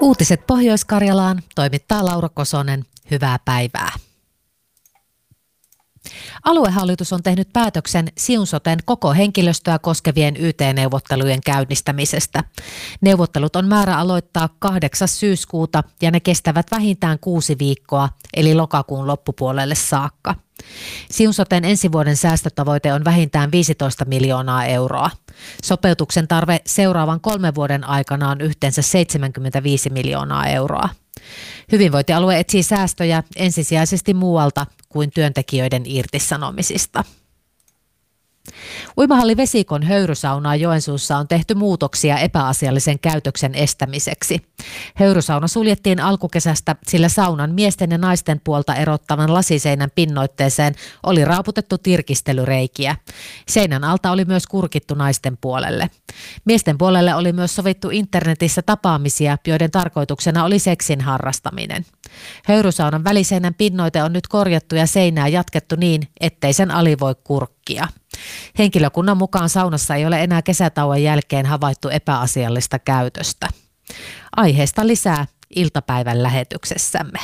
Uutiset Pohjois-Karjalaan toimittaa Laura Kosonen. Hyvää päivää. Aluehallitus on tehnyt päätöksen Siun soten koko henkilöstöä koskevien YT-neuvottelujen käynnistämisestä. Neuvottelut on määrä aloittaa 8. syyskuuta ja ne kestävät vähintään 6 viikkoa, eli lokakuun loppupuolelle saakka. Siun soten ensi vuoden säästötavoite on vähintään 15 miljoonaa euroa. Sopeutuksen tarve seuraavan 3 vuoden aikana on yhteensä 75 miljoonaa euroa. Hyvinvointialue etsii säästöjä ensisijaisesti muualta kuin työntekijöiden irtisanomisista. Uimahalli Vesikon höyrysaunaa Joensuussa on tehty muutoksia epäasiallisen käytöksen estämiseksi. Höyrysauna suljettiin alkukesästä, sillä saunan miesten ja naisten puolta erottavan lasiseinän pinnoitteeseen oli raaputettu tirkistelyreikiä. Seinän alta oli myös kurkittu naisten puolelle. Miesten puolelle oli myös sovittu internetissä tapaamisia, joiden tarkoituksena oli seksin harrastaminen. Höyrysaunan väliseinän pinnoite on nyt korjattu ja seinää jatkettu niin, ettei sen ali voi kurkkia. Henkilökunnan mukaan saunassa ei ole enää kesätauon jälkeen havaittu epäasiallista käytöstä. Aiheesta lisää iltapäivän lähetyksessämme.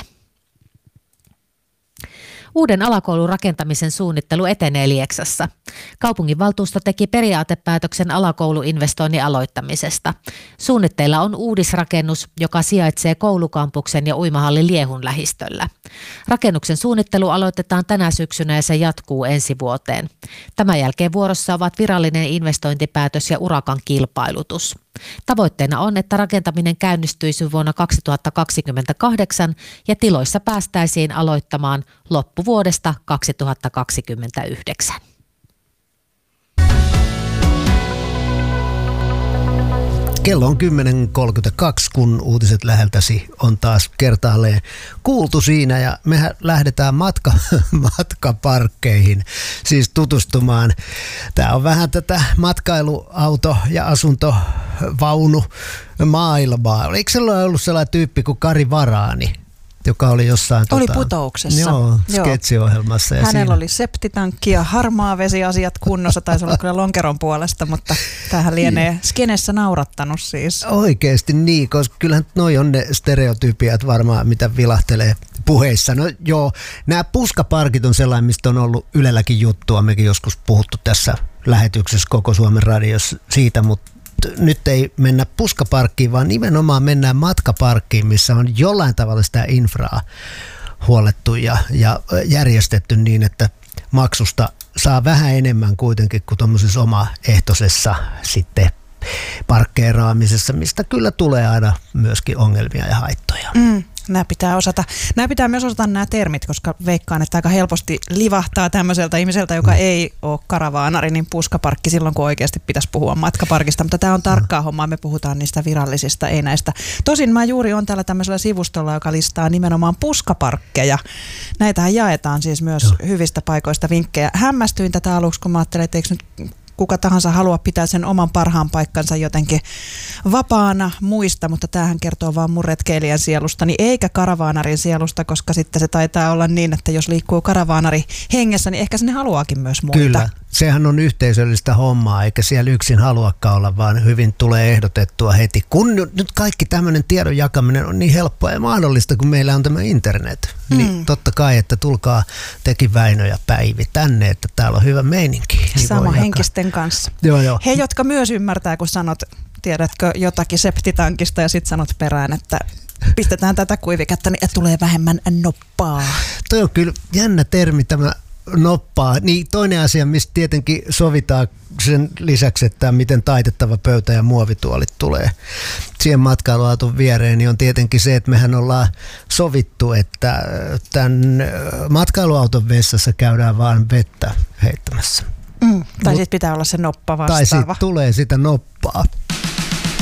Uuden alakoulun rakentamisen suunnittelu etenee Lieksassa. Kaupunginvaltuusto teki periaatepäätöksen alakouluinvestoinnin aloittamisesta. Suunnitteilla on uudisrakennus, joka sijaitsee koulukampuksen ja uimahallin Liehun lähistöllä. Rakennuksen suunnittelu aloitetaan tänä syksynä ja se jatkuu ensi vuoteen. Tämän jälkeen vuorossa ovat virallinen investointipäätös ja urakan kilpailutus. Tavoitteena on, että rakentaminen käynnistyisi vuonna 2028 ja tiloissa päästäisiin aloittamaan loppuvuodesta 2029. Kello on 10.32, kun uutiset läheltäsi on taas kertaalleen kuultu siinä ja mehän lähdetään matkaparkkeihin siis tutustumaan. Tämä on vähän tätä matkailuauto- ja asuntovaunu maailmaa. Eikö sellainen ollut sellainen tyyppi kuin Kari Varaani, joka oli jossain oli putouksessa. Joo, sketsiohjelmassa. Ja hänellä oli septitankki ja harmaa vesiasiat kunnossa, taisi olla kyllä lonkeron puolesta, mutta tämähän lienee skenessä naurattanut siis. Oikeasti niin, koska kyllähän noi on ne stereotypiat varmaan, mitä vilahtelee puheissa. No joo, nämä puskaparkit on sellainen, mistä on ollut Ylelläkin juttua, mekin joskus puhuttu tässä lähetyksessä koko Suomen radiossa siitä, mutta nyt ei mennä puskaparkkiin, vaan nimenomaan mennään matkaparkkiin, missä on jollain tavalla sitä infraa huolettu ja järjestetty niin, että maksusta saa vähän enemmän kuitenkin kuin tuommoisessa omaehtoisessa sitten parkkeeraamisessa, mistä kyllä tulee aina myöskin ongelmia ja haittoja. Nämä pitää myös osata nämä termit, koska veikkaan, että aika helposti livahtaa tämmöiseltä ihmiseltä, joka ei ole karavaanari, niin puskaparkki silloin, kun oikeasti pitäisi puhua matkaparkista. Mutta tämä on tarkkaa hommaa, me puhutaan niistä virallisista, ei näistä. Tosin mä juuri on täällä tämmöisellä sivustolla, joka listaa nimenomaan puskaparkkeja. Näitähän jaetaan siis myös hyvistä paikoista vinkkejä. Hämmästyin tätä aluksi, kun mä ajattelin, että eikö nyt kuka tahansa haluaa pitää sen oman parhaan paikkansa jotenkin vapaana muista, mutta tämähän kertoo vaan mun retkeilijän sielustani eikä karavaanarin sielusta, koska sitten se taitaa olla niin, että jos liikkuu karavaanari hengessä, niin ehkä sinne haluaakin myös muita. Kyllä, sehän on yhteisöllistä hommaa, eikä siellä yksin haluakaan olla, vaan hyvin tulee ehdotettua heti. Kun nyt kaikki tämmöinen tiedon jakaminen on niin helppoa ja mahdollista, kun meillä on tämä internet, niin totta kai, että tulkaa tekin Väinö ja Päivi tänne, että täällä on hyvä meininki. Niin sama henkisten kanssa. Joo. He, jotka myös ymmärtää, kun sanot, tiedätkö, jotakin septitankista ja sitten sanot perään, että pistetään tätä kuiviketta, niin tulee vähemmän noppaa. Toi on kyllä jännä termi tämä noppaa. Niin toinen asia, mistä tietenkin sovitaan sen lisäksi, että miten taitettava pöytä ja muovituolit tulee siihen matkailuauton viereen, niin on tietenkin se, että mehän ollaan sovittu, että tämän matkailuauton vessassa käydään vaan vettä heittämässä. Tai sitten pitää olla se noppa vastaava. Tai sitten tulee sitä noppaa.